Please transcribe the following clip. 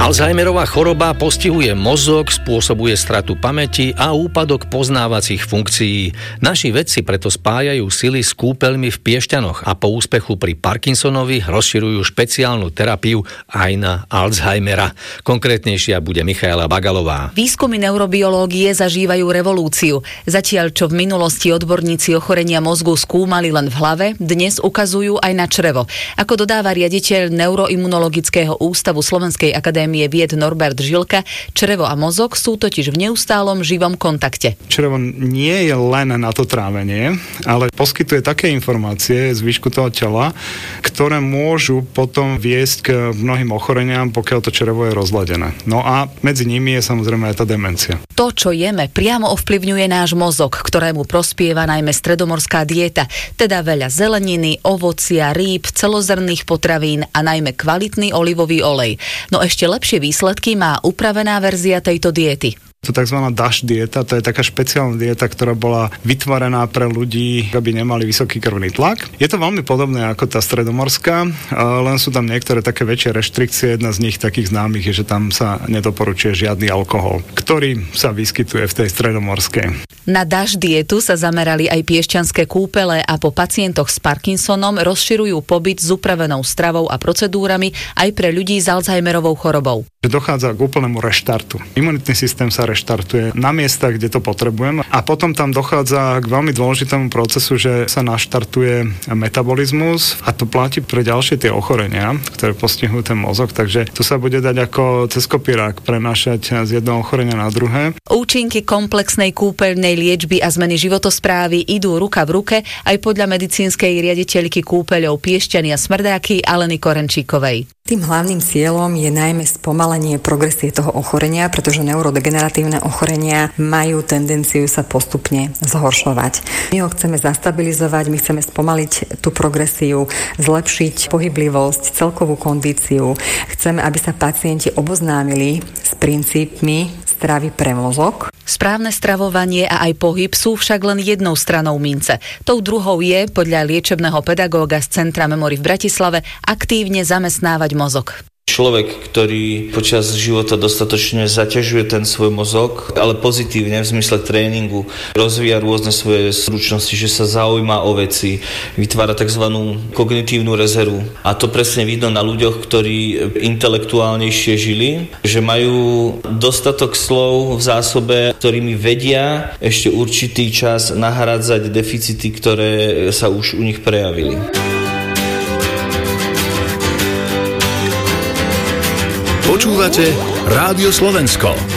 Alzheimerová choroba postihuje mozog, spôsobuje stratu pamäti a úpadok poznávacích funkcií. Naši vedci preto spájajú sily s kúpeľmi v Piešťanoch a po úspechu pri Parkinsonovi rozširujú špeciálnu terapiu aj na Alzheimera. Konkrétnejšia bude Michaela Bagalová. Výskumy neurobiológie zažívajú revolúciu. Zatiaľ, čo v minulosti odborníci ochorenia mozgu skúmali len v hlave, dnes ukazujú aj na črevo. Ako dodáva riaditeľ Neuroimunologického ústavu Slovenskej akadémie vied Norbert Žilka, črevo a mozog sú totiž v neustálom živom kontakte. Črevo nie je len na to trávenie, ale poskytuje také informácie z výšku toho tela, ktoré môžu potom viesť k mnohým ochoreniam, pokiaľ to črevo je rozladené. No a medzi nimi je samozrejme aj tá demencia. To, čo jeme, priamo ovplyvňuje náš mozog, ktorému prospieva najmä stredomorská dieta, teda veľa zeleniny, ovocia, rýb, celozrnných potravín a najmä kvalitný olivový olej. No ešte lepšie výsledky má upravená verzia tejto diety. To tzv. DASH dieta, to je taká špeciálna dieta, ktorá bola vytvorená pre ľudí, aby nemali vysoký krvný tlak. Je to veľmi podobné ako tá stredomorská, len sú tam niektoré také väčšie reštrikcie. Jedna z nich takých známych je, že tam sa nedoporučuje žiadny alkohol, ktorý sa vyskytuje v tej stredomorskej. Na DASH dietu sa zamerali aj piešťanské kúpele a po pacientoch s Parkinsonom rozširujú pobyt s upravenou stravou a procedúrami aj pre ľudí s Alzheimerovou chorobou. Dochádza k úplnému reštartu. Imunitný systém sa reštartuje na miestach, kde to potrebujeme, a potom tam dochádza k veľmi dôležitému procesu, že sa naštartuje metabolizmus, a to platí pre ďalšie tie ochorenia, ktoré postihujú ten mozog, takže to sa bude dať ako cez kopírák prenášať z jedného ochorenia na druhé. Účinky komplexnej kúpeľnej liečby a zmeny životosprávy idú ruka v ruke aj podľa medicínskej riaditeľky kúpeľov Piešťany a Smrdáky Aleny Korenčíkovej. Tým hlavným cieľom je najmä spomalenie progresie toho ochorenia, pretože neurodegeneratívne ochorenia majú tendenciu sa postupne zhoršovať. My ho chceme zastabilizovať, my chceme spomaliť tú progresiu, zlepšiť pohyblivosť, celkovú kondíciu. Chceme, aby sa pacienti oboznámili s princípmi stravy pre mozog. Správne stravovanie a aj pohyb sú však len jednou stranou mince. Tou druhou je, podľa liečebného pedagóga z Centra Memory v Bratislave, aktívne zamestnávať mozog. Človek, ktorý počas života dostatočne zaťažuje ten svoj mozog, ale pozitívne v zmysle tréningu, rozvíja rôzne svoje zručnosti, že sa zaujíma o veci, vytvára tzv. Kognitívnu rezervu. A to presne vidno na ľuďoch, ktorí intelektuálnejšie žili, že majú dostatok slov v zásobe, ktorými vedia ešte určitý čas nahrádzať deficity, ktoré sa už u nich prejavili. Počúvate Rádio Slovensko.